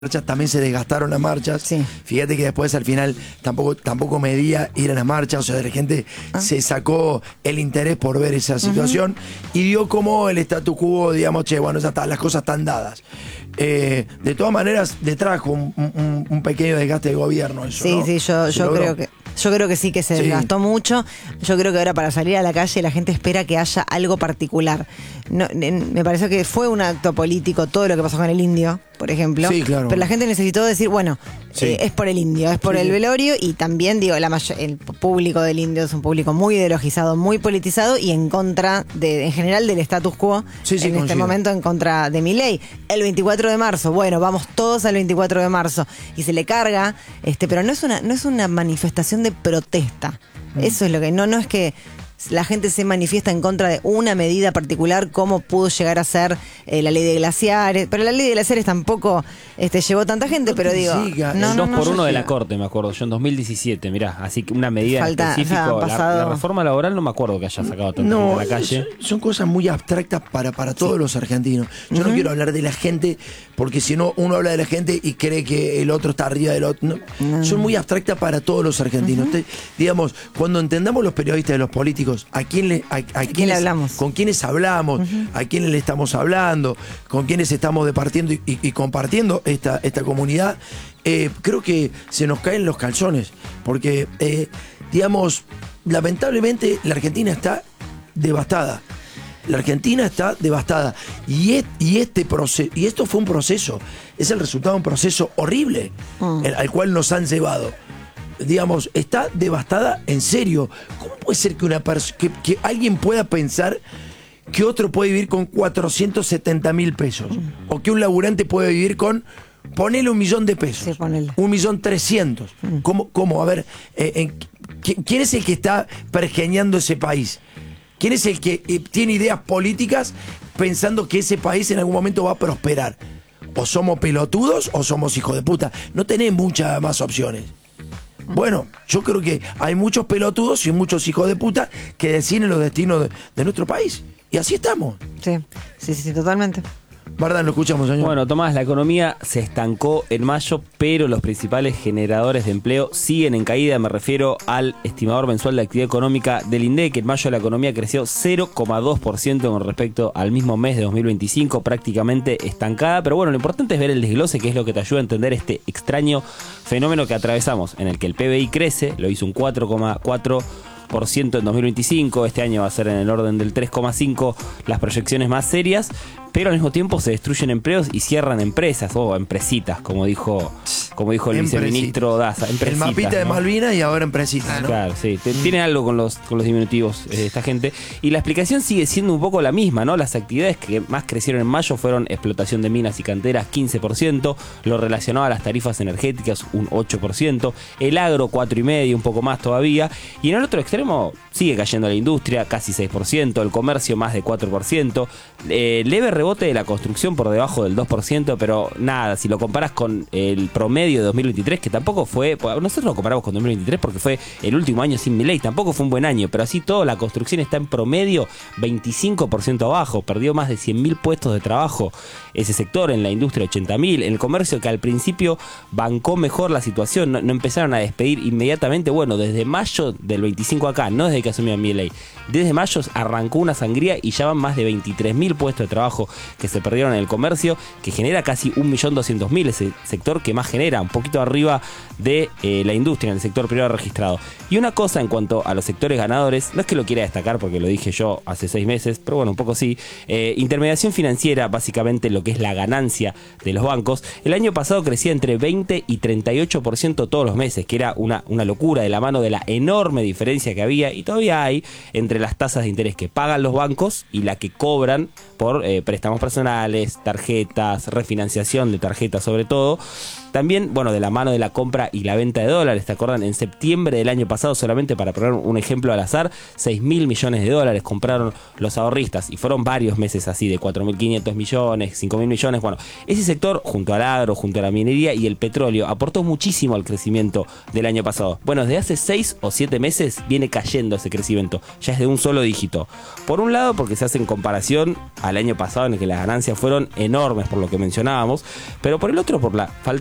marchas también se desgastaron las marchas. Sí. Fíjate que después al final tampoco medía ir a las marchas, o sea, la gente se sacó el interés por ver esa situación y dio como el statu quo, digamos, bueno, ya está, las cosas están dadas. De todas maneras, le trajo un pequeño desgaste de gobierno eso, Sí, ¿no? sí, yo creo que sí, que se desgastó mucho. Yo creo que ahora para salir a la calle la gente espera que haya algo particular. No, me pareció que fue un acto político todo lo que pasó con el indio, por ejemplo. Sí, claro. Pero la gente necesitó decir, bueno, es por el indio, es por el velorio, y también, digo, el público del indio es un público muy ideologizado, muy politizado y en contra, en general, del status quo. Sí, en este coincido. momento en contra de Milei. El 24 de marzo, bueno, vamos todos al 24 de marzo. Y se le carga, pero no es una manifestación de protesta. Eso es lo que, no es que la gente se manifiesta en contra de una medida particular, como pudo llegar a ser la ley de glaciares. Pero la ley de glaciares tampoco llevó tanta gente, pero digo... el 2x1 de la Corte, me acuerdo yo, en 2017, mirá, así que una medida específica. La reforma laboral no me acuerdo que haya sacado tanta gente a la calle. Son cosas muy abstractas para todos los argentinos. Yo no quiero hablar de la gente, porque si no, uno habla de la gente y cree que el otro está arriba del otro. No. Son muy abstractas para todos los argentinos. Digamos, cuando entendamos los periodistas y los políticos, ¿a quién le hablamos? ¿Con quiénes hablamos? ¿A quiénes le estamos hablando? ¿Con quiénes estamos departiendo y compartiendo esta comunidad? Creo que se nos caen los calzones, porque, digamos, lamentablemente la Argentina está devastada. La Argentina está devastada. Y esto fue un proceso, es el resultado de un proceso horrible al cual nos han llevado. Digamos, está devastada en serio. ¿Cómo puede ser que alguien pueda pensar que otro puede vivir con 470.000 pesos? O que un laburante puede vivir con, ponele 1.000.000 de pesos. Sí, ponele. 1.300.000. ¿Cómo? A ver, ¿quién es el que está pergeñando ese país? ¿Quién es el que tiene ideas políticas pensando que ese país en algún momento va a prosperar? O somos pelotudos o somos hijos de puta. No tenés muchas más opciones. Bueno, yo creo que hay muchos pelotudos y muchos hijos de puta que deciden los destinos de nuestro país. Y así estamos. Sí, totalmente. Bardan, lo escuchamos, señor. Bueno, Tomás, la economía se estancó en mayo, pero los principales generadores de empleo siguen en caída. Me refiero al estimador mensual de actividad económica del INDEC, que en mayo la economía creció 0,2% con respecto al mismo mes de 2025, prácticamente estancada. Pero bueno, lo importante es ver el desglose, que es lo que te ayuda a entender este extraño fenómeno que atravesamos, en el que el PBI crece, lo hizo un 4,4% en 2025, este año va a ser en el orden del 3,5%, las proyecciones más serias, pero al mismo tiempo se destruyen empleos y cierran empresas, o empresitas, como dijo el viceministro Daza. El mapita de Malvinas y ahora empresitas, ¿no? Claro, sí. Tiene algo con los diminutivos esta gente. Y la explicación sigue siendo un poco la misma, ¿no? Las actividades que más crecieron en mayo fueron explotación de minas y canteras, 15%, lo relacionado a las tarifas energéticas, un 8%, el agro, 4,5%, un poco más todavía, y en el otro extremo sigue cayendo la industria, casi 6%, el comercio más de 4%, leve rebote de la construcción por debajo del 2%, pero nada, si lo comparas con el promedio de 2023, que tampoco fue, nosotros lo comparamos con 2023 porque fue el último año sin Milei, tampoco fue un buen año, pero así todo, la construcción está en promedio 25% abajo, perdió más de 100.000 puestos de trabajo ese sector, en la industria 80.000, en el comercio, que al principio bancó mejor la situación, no empezaron a despedir inmediatamente. Bueno, desde mayo del 25 acá, no desde que asumió Milei, desde mayo arrancó una sangría y ya van más de 23.000 puestos de trabajo que se perdieron en el comercio, que genera casi 1.200.000, ese sector que más genera, un poquito arriba de la industria, en el sector privado registrado. Y una cosa en cuanto a los sectores ganadores, no es que lo quiera destacar porque lo dije yo hace 6 meses, pero bueno, un poco sí. Intermediación financiera, básicamente lo que es la ganancia de los bancos, el año pasado crecía entre 20 y 38% todos los meses, que era una locura, de la mano de la enorme diferencia que había y todavía hay entre las tasas de interés que pagan los bancos y la que cobran por préstamos personales, tarjetas, refinanciación de tarjetas sobre todo. También, bueno, de la mano de la compra y la venta de dólares, ¿te acuerdan? En septiembre del año pasado, solamente para poner un ejemplo al azar, 6.000 millones de dólares compraron los ahorristas, y fueron varios meses así, de 4.500 millones, 5.000 millones. Bueno, ese sector, junto al agro, junto a la minería y el petróleo, aportó muchísimo al crecimiento del año pasado. Bueno, desde hace 6 o 7 meses viene cayendo ese crecimiento, ya es de un solo dígito. Por un lado, porque se hace en comparación a al año pasado, en el que las ganancias fueron enormes por lo que mencionábamos, pero por el otro, por la falta